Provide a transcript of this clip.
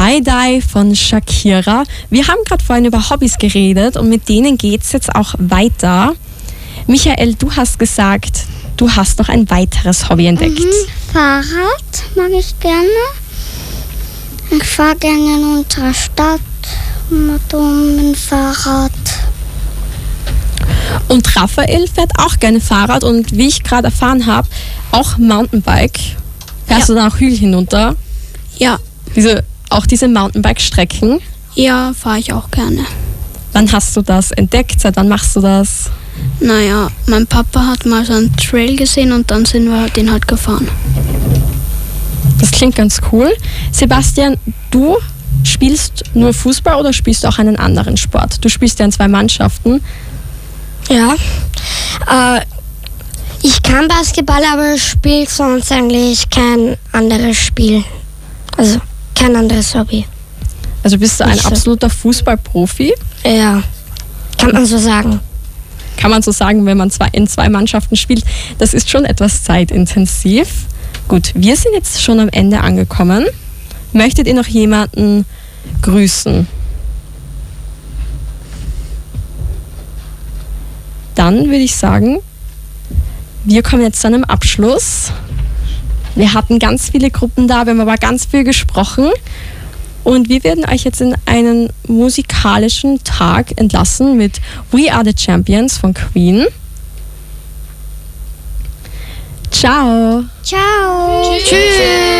Die Die von Shakira. Wir haben gerade vorhin über Hobbys geredet und mit denen geht es jetzt auch weiter. Michael, du hast gesagt, du hast noch ein weiteres Hobby entdeckt. Fahrrad mag ich gerne. Ich fahre gerne in unserer Stadt mit dem Fahrrad. Und Raphael fährt auch gerne Fahrrad und wie ich gerade erfahren habe, auch Mountainbike. Fährst du da auch Hügel hinunter? Ja. Auch diese Mountainbike-Strecken? Ja, fahre ich auch gerne. Wann hast du das entdeckt? Seit wann machst du das? Naja, mein Papa hat mal so einen Trail gesehen und dann sind wir den halt gefahren. Das klingt ganz cool. Sebastian, du spielst nur Fußball oder spielst du auch einen anderen Sport? Du spielst ja in 2 Mannschaften. Ja. Ich kann Basketball, aber spiele sonst eigentlich kein anderes Spiel. Also kein anderes Hobby. Also bist du ein Nicht so. absoluter Fußballprofi? Ja, kann man so sagen. Kann man so sagen, wenn man in 2 Mannschaften spielt. Das ist schon etwas zeitintensiv. Gut, wir sind jetzt schon am Ende angekommen. Möchtet ihr noch jemanden grüßen? Dann würde ich sagen, wir kommen jetzt zu einem Abschluss. Wir hatten ganz viele Gruppen da, wir haben aber ganz viel gesprochen. Und wir werden euch jetzt in einen musikalischen Tag entlassen mit We Are the Champions von Queen. Ciao! Ciao! Tschüss!